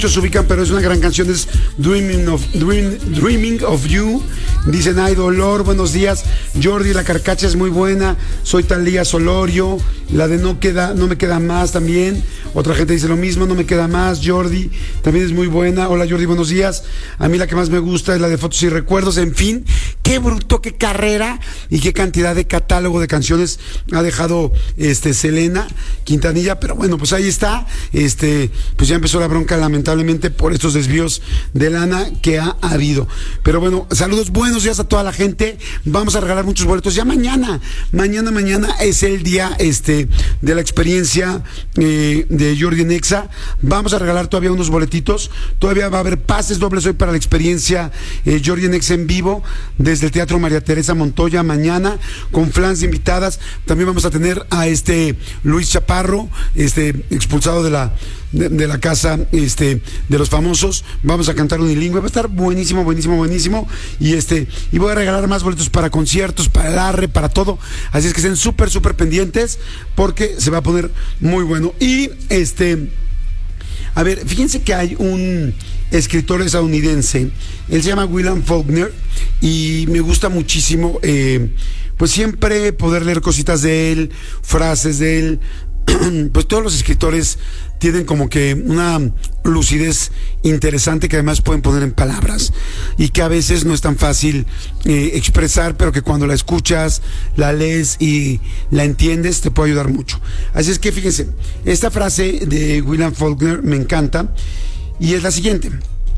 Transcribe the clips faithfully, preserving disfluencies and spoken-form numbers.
Muchos ubican, pero es una gran canción, es Dreaming of, Dream, Dreaming of You. Dicen, ay, dolor, buenos días. Jordi, la carcacha es muy buena. Soy Talía Solorio. La de no queda, no me queda más también. Otra gente dice lo mismo, no me queda más. Jordi, también es muy buena. Hola Jordi, buenos días. A mí la que más me gusta es la de Fotos y Recuerdos. En fin, qué bruto, qué carrera y qué cantidad de catálogo de canciones ha dejado este Selena Quintanilla. Pero bueno, pues ahí está. Este, pues ya empezó la bronca, lamentablemente, por estos desvíos de lana que ha habido. Pero bueno, saludos, buenos días a toda la gente. Vamos a regalar muchos boletos ya mañana. Mañana, mañana es el día este de la experiencia eh, de Jordi en Exa. Vamos a regalar todavía unos boletitos. Todavía va a haber pases dobles hoy para la experiencia eh, Jordi en Exa en vivo desde el Teatro María Teresa Montoya mañana, con flans invitadas. También vamos a tener a este Luis Chaparro, este expulsado de la De, de la casa este de los famosos. Vamos a cantar unilingüe, va a estar buenísimo, buenísimo, buenísimo. Y este, y voy a regalar más boletos para conciertos, para el arre, para todo. Así es que estén súper, súper pendientes, porque se va a poner muy bueno. Y este, a ver, fíjense que hay un escritor estadounidense, él se llama William Faulkner, y me gusta muchísimo, eh, pues siempre poder leer cositas de él, frases de él. Pues todos los escritores tienen como que una lucidez interesante que además pueden poner en palabras y que a veces no es tan fácil eh, expresar, pero que cuando la escuchas, la lees y la entiendes te puede ayudar mucho. Así es que fíjense, esta frase de William Faulkner me encanta y es la siguiente: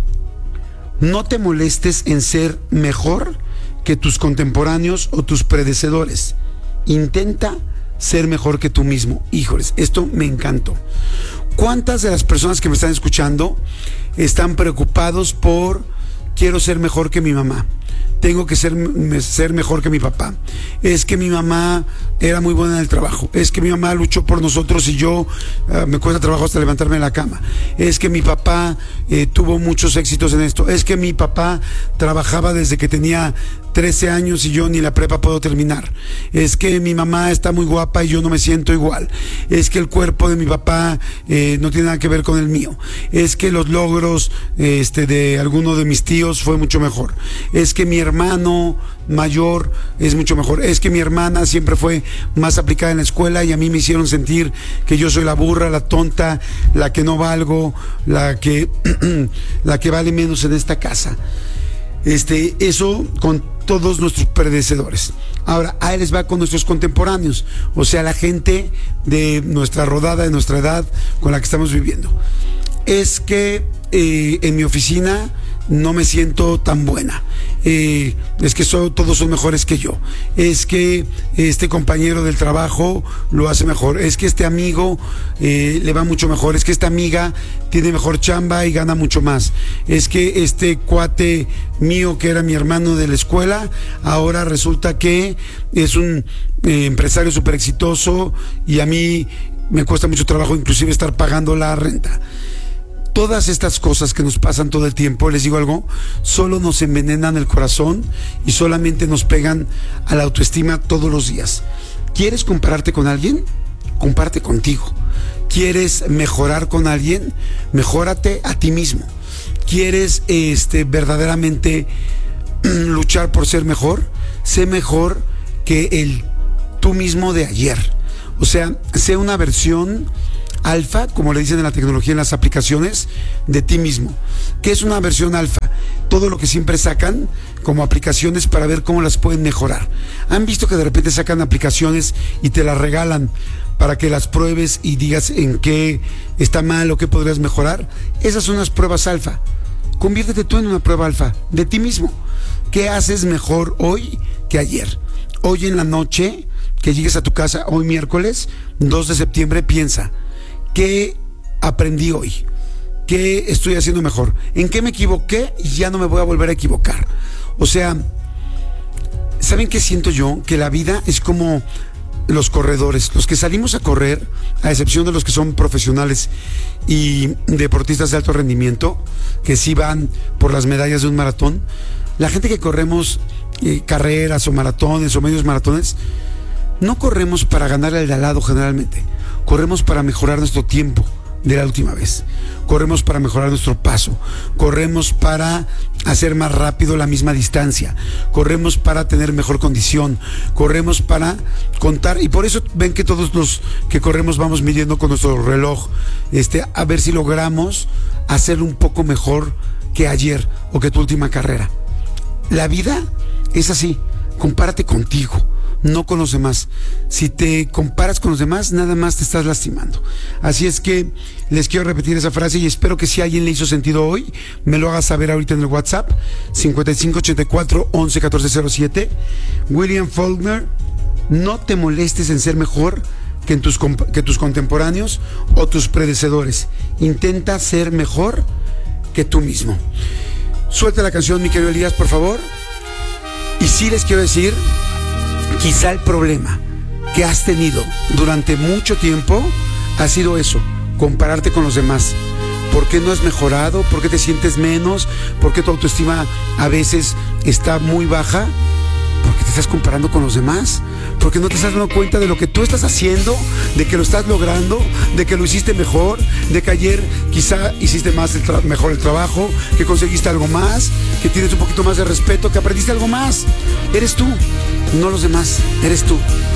no te molestes en ser mejor que tus contemporáneos o tus predecesores, intenta ser mejor que tú mismo. Híjoles, esto me encantó. ¿Cuántas de las personas que me están escuchando están preocupados por quiero ser mejor que mi mamá? Tengo que ser, ser mejor que mi papá. Es que mi mamá era muy buena en el trabajo. Es que mi mamá luchó por nosotros y yo uh, me cuesta trabajo hasta levantarme de la cama. Es que mi papá eh, tuvo muchos éxitos en esto. Es que mi papá trabajaba desde que tenía trece años y yo ni la prepa puedo terminar. Es que mi mamá está muy guapa y yo no me siento igual. Es que el cuerpo de mi papá eh, no tiene nada que ver con el mío. Es que los logros eh, este, de alguno de mis tíos fue mucho mejor. Es que mi hermano mayor es mucho mejor. Es que mi hermana siempre fue más aplicada en la escuela y a mí me hicieron sentir que yo soy la burra, la tonta, la que no valgo, la que la que vale menos en esta casa. Este, eso con todos nuestros predecesores. Ahora, ahí les va con nuestros contemporáneos, o sea, la gente de nuestra rodada, de nuestra edad, con la que estamos viviendo. Es que eh, en mi oficina no me siento tan buena. Eh, es que so, todos son mejores que yo. Es que este compañero del trabajo lo hace mejor. Es que este amigo eh, le va mucho mejor. Es que esta amiga tiene mejor chamba y gana mucho más. Es que este cuate mío que era mi hermano de la escuela ahora resulta que es un eh, empresario súper exitoso y a mí me cuesta mucho trabajo inclusive estar pagando la renta. Todas estas cosas que nos pasan todo el tiempo, les digo algo, solo nos envenenan el corazón y solamente nos pegan a la autoestima todos los días. ¿Quieres compararte con alguien? Comparte contigo. ¿Quieres mejorar con alguien? Mejórate a ti mismo. ¿Quieres este, verdaderamente luchar por ser mejor? Sé mejor que el tú mismo de ayer. O sea, sé una versión alfa, como le dicen en la tecnología, en las aplicaciones, de ti mismo. ¿Qué es una versión alfa? Todo lo que siempre sacan como aplicaciones para ver cómo las pueden mejorar. ¿Han visto que de repente sacan aplicaciones y te las regalan para que las pruebes y digas en qué está mal o qué podrías mejorar? Esas son las pruebas alfa. Conviértete tú en una prueba alfa de ti mismo. ¿Qué haces mejor hoy que ayer? Hoy en la noche, que llegues a tu casa, hoy miércoles dos de septiembre, piensa: ¿qué aprendí hoy? ¿Qué estoy haciendo mejor? ¿En qué me equivoqué? Y ya no me voy a volver a equivocar. O sea, ¿saben qué siento yo? Que la vida es como los corredores. Los que salimos a correr, a excepción de los que son profesionales y deportistas de alto rendimiento, que sí van por las medallas de un maratón, la gente que corremos eh, carreras o maratones o medios maratones, no corremos para ganar al de al lado generalmente. Corremos para mejorar nuestro tiempo, de la última vez. Corremos para mejorar nuestro paso, corremos para hacer más rápido la misma distancia, corremos para tener mejor condición, corremos para contar, y por eso ven que todos los que corremos vamos midiendo con nuestro reloj, este, a ver si logramos hacerlo un poco mejor que ayer o que tu última carrera. La vida es así, compárate contigo, no con los demás. Si te comparas con los demás, nada más te estás lastimando. Así es que les quiero repetir esa frase y espero que si a alguien le hizo sentido hoy, me lo haga saber ahorita en el WhatsApp cincuenta y cinco ochenta y cuatro once catorce cero siete. William Faulkner: no te molestes en ser mejor que, en tus, que tus contemporáneos o tus predecesores. Intenta ser mejor que tú mismo. Suelta la canción, mi querido Elías, por favor. Y sí les quiero decir, quizá el problema que has tenido durante mucho tiempo ha sido eso, compararte con los demás. ¿Por qué no has mejorado? ¿Por qué te sientes menos? ¿Por qué tu autoestima a veces está muy baja? Porque te estás comparando con los demás, porque no te estás dando cuenta de lo que tú estás haciendo, de que lo estás logrando, de que lo hiciste mejor, de que ayer quizá hiciste más el tra- mejor el trabajo, que conseguiste algo más, que tienes un poquito más de respeto, que aprendiste algo más. Eres tú, no los demás, eres tú.